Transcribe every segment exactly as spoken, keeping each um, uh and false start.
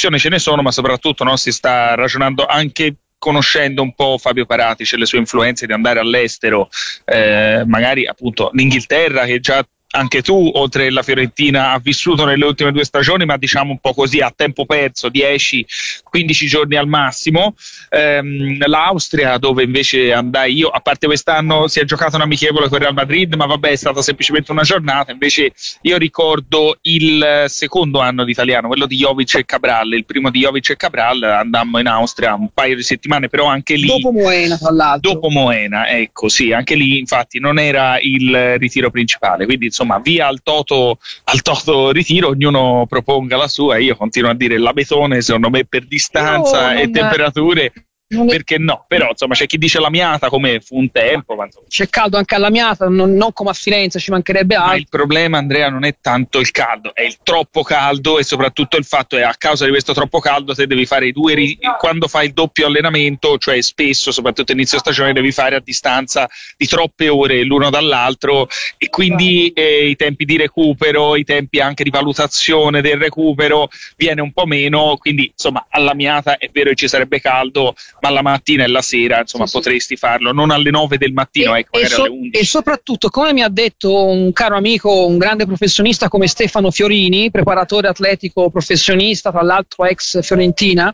opzioni ce ne sono, ma soprattutto no, si sta ragionando anche conoscendo un po' Fabio Paratici e le sue influenze di andare all'estero, eh, magari appunto l'Inghilterra, che già anche tu, oltre alla Fiorentina, ha vissuto nelle ultime due stagioni, ma diciamo un po' così a tempo perso, dieci quindici giorni al massimo. Ehm, L'Austria, dove invece andai io, a parte quest'anno si è giocato un amichevole con Real Madrid, ma vabbè, è stata semplicemente una giornata. Invece io ricordo il secondo anno di italiano, quello di Jovic e Cabral, il primo di Jovic e Cabral, andammo in Austria un paio di settimane, però anche lì dopo Moena, tra l'altro dopo Moena, ecco, sì, anche lì infatti non era il ritiro principale, quindi insomma via al toto, al toto ritiro, ognuno proponga la sua. Io continuo a dire l'Abetone, secondo me per distanza no, e temperature, non perché no, però insomma c'è chi dice l'Amiata, come fu un tempo, ma insomma, c'è caldo anche all'Amiata, non, non come a Firenze, ci mancherebbe altro. ma il problema, Andrea, non è tanto il caldo, è il troppo caldo, e soprattutto il fatto è a causa di questo troppo caldo te devi fare i due ri- quando fai il doppio allenamento, cioè spesso, soprattutto inizio stagione, devi fare a distanza di troppe ore l'uno dall'altro, e quindi eh, i tempi di recupero, i tempi anche di valutazione del recupero viene un po' meno. Quindi insomma all'Amiata è vero che ci sarebbe caldo, ma la mattina e la sera insomma sì, potresti sì. farlo, non alle nove del mattino, e, ecco, e, magari so, alle undici. E soprattutto, come mi ha detto un caro amico, un grande professionista come Stefano Fiorini, preparatore atletico professionista, tra l'altro ex Fiorentina,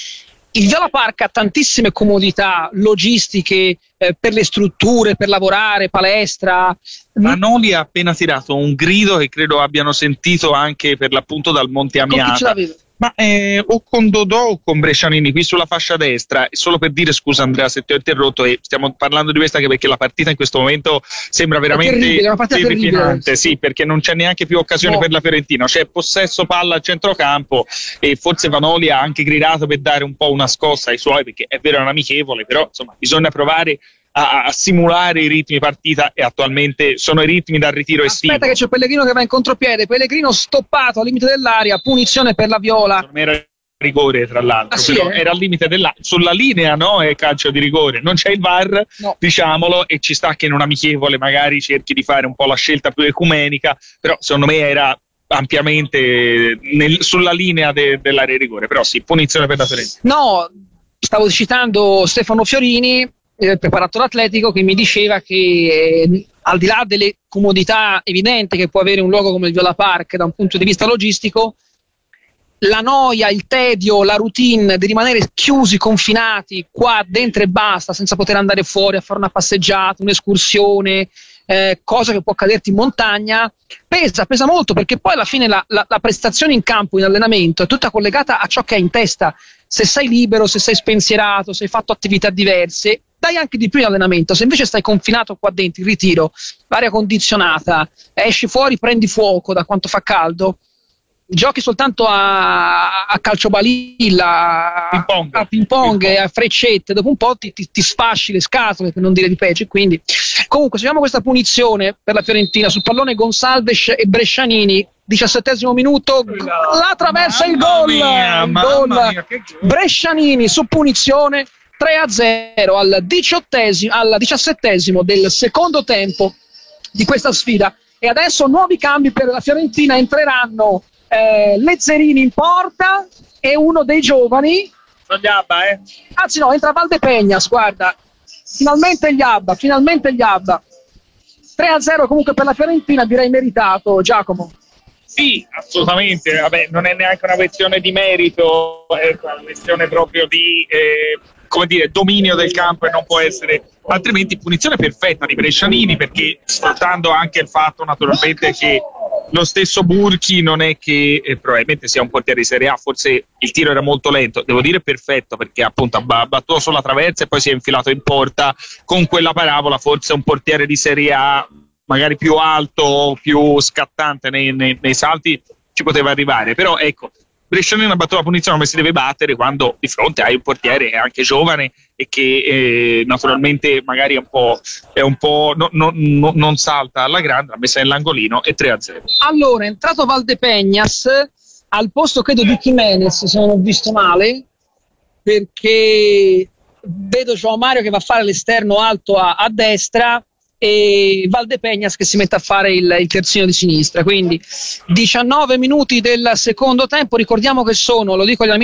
il Viola Park ha tantissime comodità logistiche eh, per le strutture, per lavorare, palestra. Manoli ha appena tirato un grido che credo abbiano sentito anche per l'appunto dal Monte Amiata. Ma eh, o con Dodò o con Brescianini qui sulla fascia destra. Solo per dire, scusa Andrea se ti ho interrotto, e stiamo parlando di questa anche perché la partita in questo momento sembra veramente terrificante, sì, perché non c'è neanche più occasione no. per la Fiorentina, c'è possesso palla al centrocampo, e forse Vanoli ha anche gridato per dare un po' una scossa ai suoi, perché è vero, è un amichevole, però insomma bisogna provare a, a simulare i ritmi partita, e attualmente sono i ritmi dal ritiro estivo. Aspetta che c'è Pellegrino che va in contropiede, Pellegrino stoppato al limite dell'area, punizione per la Viola. Non era rigore, tra l'altro, ah, sì, però eh? era al limite della, sulla linea, no? È calcio di rigore, non c'è il V A R, no. diciamolo, e ci sta che in un amichevole magari cerchi di fare un po' la scelta più ecumenica, però secondo me era ampiamente nel, sulla linea de, dell'area di rigore. Però sì, punizione per la Fiorentina. No, stavo citando Stefano Fiorini, il preparatore atletico, che mi diceva che eh, al di là delle comodità evidenti che può avere un luogo come il Viola Park da un punto di vista logistico, la noia, il tedio, la routine di rimanere chiusi, confinati qua dentro e basta, senza poter andare fuori a fare una passeggiata, un'escursione, eh, cosa che può accaderti in montagna, pesa, pesa molto, perché poi alla fine la, la, la prestazione in campo, in allenamento, è tutta collegata a ciò che hai in testa. Se sei libero, se sei spensierato, se hai fatto attività diverse, dai anche di più in allenamento. Se invece stai confinato qua dentro, in ritiro, l'aria condizionata, esci fuori, prendi fuoco da quanto fa caldo, giochi soltanto a, a calciobalilla, ping pong. a ping pong, ping pong. A freccette, dopo un po' ti, ti, ti sfasci le scatole, per non dire di peggio. E quindi comunque seguiamo questa punizione per la Fiorentina sul pallone. Gonsalves e Brescianini, diciassettesimo minuto, la traversa, il gol, mia, il gol. Mia, Brescianini su punizione, tre a zero al diciottesimo, al diciassettesimo del secondo tempo di questa sfida. E adesso nuovi cambi per la Fiorentina, entreranno eh, Lezzerini in porta e uno dei giovani, gli Abba, eh? anzi no, entra Valdepegnas, guarda, finalmente gli Abba, finalmente gli Abba. tre a zero comunque per la Fiorentina, direi meritato, Giacomo. Sì, assolutamente. Vabbè, non è neanche una questione di merito, è una questione proprio di eh, come dire, dominio del campo, e non può essere altrimenti. Punizione perfetta di Brescianini, perché sfruttando anche il fatto naturalmente che lo stesso Burchi non è che eh, probabilmente sia un portiere di Serie A, forse il tiro era molto lento, devo dire perfetto, perché appunto ha battuto sulla traversa e poi si è infilato in porta. Con quella parabola forse un portiere di Serie A magari più alto, più scattante nei, nei, nei salti ci poteva arrivare, però ecco, Brescianini ha battuto la punizione come si deve battere quando di fronte hai un portiere anche giovane e che eh, naturalmente magari è un po', è un po' no, no, no, non salta alla grande, l'ha messa nell'angolino, e tre a zero. Allora è entrato Valdepegnas al posto credo di Jimenez, se non ho visto male, perché vedo João Mario che va a fare l'esterno alto a, a destra e Valdepegnas che si mette a fare il, il terzino di sinistra. Quindi diciannove minuti del secondo tempo, ricordiamo che sono, lo dico agli amici